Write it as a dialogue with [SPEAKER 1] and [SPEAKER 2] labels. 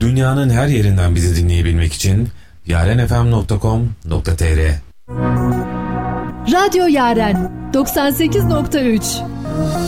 [SPEAKER 1] Dünyanın her yerinden bizi dinleyebilmek için yarenfm.com.tr.
[SPEAKER 2] Radyo Yaren 98.3